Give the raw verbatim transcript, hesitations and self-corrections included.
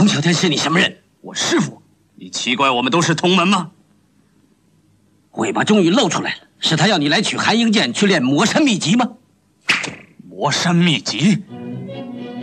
龙啸天是你什么人？ 我师父。你奇怪我们都是同门吗？ 尾巴终于露出来了，是他要你来取寒英剑，去练魔山秘籍吗？ 魔山秘籍？